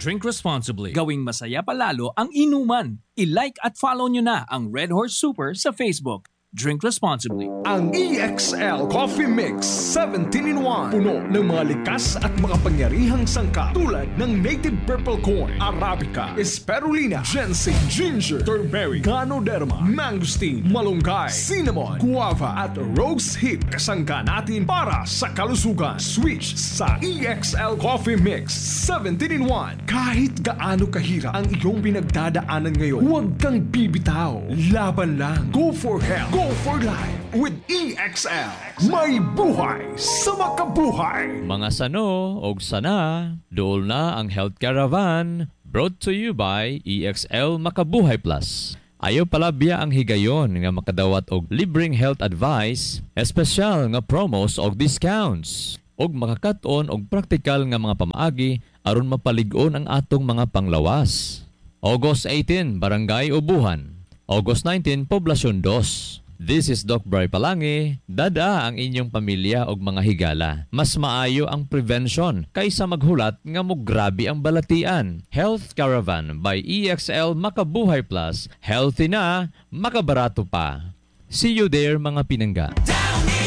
Drink responsibly. Gawing masaya palalo ang inuman. I-like at follow nyo na ang Red Horse Super sa Facebook. Drink responsibly. Ang EXL Coffee Mix 17-in-1. Puno ng mga likas at makapangyarihang sangkap tulad ng native purple corn, arabica, spirulina, ginseng, ginger, turmeric, ganoderma, mangosteen, malunggay, cinnamon, guava at rose hip. Kasangka natin para sa kalusugan. Switch sa EXL Coffee Mix 17-in-1. Kahit gaano kahirap ang iyong pinagdadaanan ngayon, huwag kang bibitaw. Laban lang. Go for health. Go for life with EXL. May buhay sa makabuhay. Mga sano og sana, dool na ang Health Caravan brought to you by EXL Makabuhay Plus. Ayaw palabya ang higayon nga makadawat og libreng health advice, espesyal nga promos og discounts, og makakaton og praktikal nga mga pamaagi aron mapalig-on ang atong mga panglawas. August 18, Barangay Ubuhan. August 19, Poblasyon 2. This is Doc Bray Palangi. Dada ang inyong pamilya og mga higala. Mas maayo ang prevention kaysa maghulat nga mo grabe ang balatian. Health Caravan by EXL Makabuhay Plus. Healthy na, makabarato pa. See you there mga pinangga.